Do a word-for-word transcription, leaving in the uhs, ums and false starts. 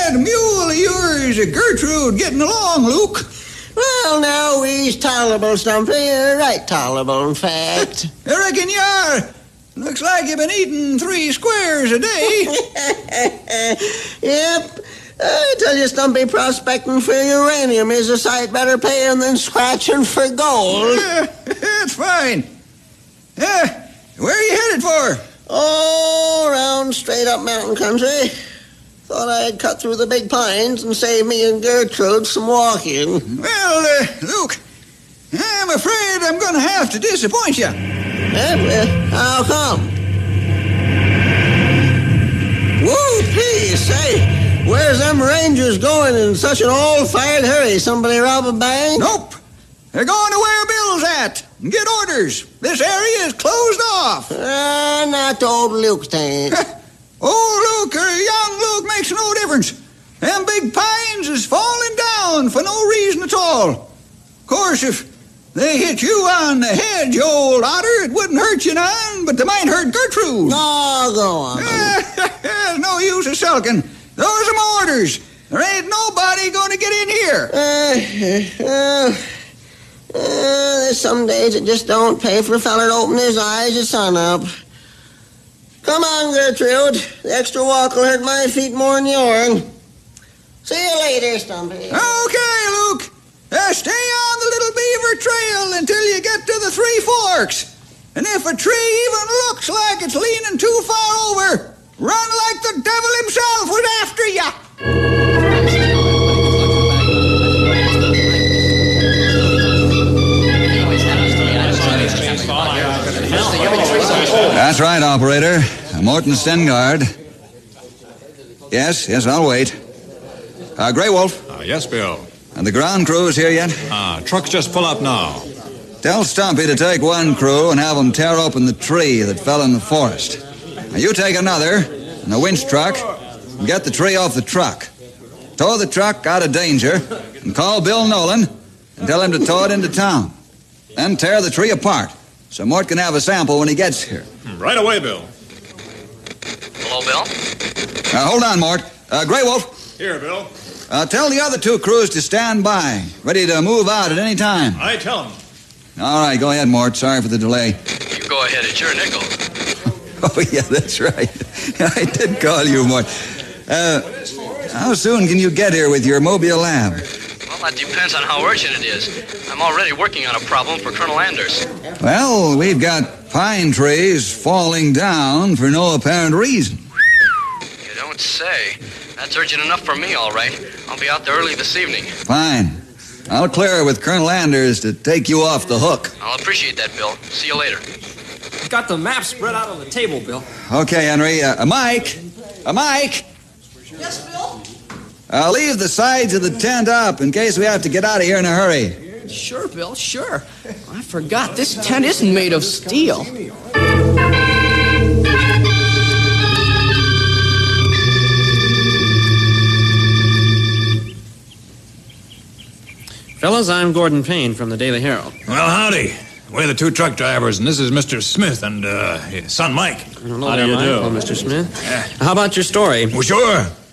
that mule of yours, Gertrude, getting along, Luke? Well, now, he's tolerable, Stumpy. Uh, right tolerable, in fact. I reckon you are. Looks like you've been eating three squares a day. Yep. I tell you, Stumpy, prospecting for uranium is a sight better paying than scratching for gold. Uh, that's fine. Uh, where are you headed for? Oh, around straight up mountain country. Thought I'd cut through the big pines and save me and Gertrude some walking. Well, uh, Luke, I'm afraid I'm going to have to disappoint you. Eh, uh, how come? Whoopee, say, where's them rangers going in such an old-fired hurry? Somebody rob a bank? Nope. They're going to where Bill's at and get orders. This area is closed off. Uh, not old Luke's tank. Old Luke or young Luke makes no difference. Them big pines is falling down for no reason at all. Of course, if they hit you on the head, you old otter, it wouldn't hurt you none, but they might hurt Gertrude. No, go on. There's no use of sulking. Those are my orders. There ain't nobody going to get in here. Uh, uh, uh, there's some days it just don't pay for a feller to open his eyes at sunup. Come on, Gertrude. The extra walk will hurt my feet more than yours. See you later, Stumpy. Okay, Luke. Uh, stay on the Little Beaver Trail until you get to the Three Forks. And if a tree even looks like it's leaning too far over, run like the devil himself was after you. That's right, operator. Morton Stengard. Yes, yes, I'll wait. Uh, Grey Wolf. Uh, yes, Bill. And the ground crew is here yet? Uh, trucks just pull up now. Tell Stumpy to take one crew and have them tear open the tree that fell in the forest. Now you take another in a winch truck and get the tree off the truck. Tow the truck out of danger and call Bill Nolan and tell him to tow it into town. Then tear the tree apart so Mort can have a sample when he gets here. Right away, Bill. Hello, Bill? Uh, hold on, Mort. Uh, Grey Wolf. Here, Bill. Uh, tell the other two crews to stand by, ready to move out at any time. I tell them. All right, go ahead, Mort. Sorry for the delay. You go ahead. It's your nickel. Oh, yeah, that's right. I did call you, Mort. Uh, how soon can you get here with your Mobile lab? Well, that depends on how urgent it is. I'm already working on a problem for Colonel Anders. Well, we've got pine trees falling down for no apparent reason. You don't say. That's urgent enough for me, all right. I'll be out there early this evening. Fine. I'll clear with Colonel Anders to take you off the hook. I'll appreciate that, Bill. See you later. Got the map spread out on the table, Bill. Okay, Henry. Uh, Mike! Uh, Mike! Yes, Bill? Uh, leave the sides of the tent up in case we have to get out of here in a hurry. Sure, Bill, sure. I forgot this tent isn't made of steel. Fellas, I'm Gordon Payne from the Daily Herald. Well, howdy. We're the two truck drivers, and this is Mister Smith and uh, his son Mike. How do you do? Mister Smith. Yeah. How about your story? Well, sure.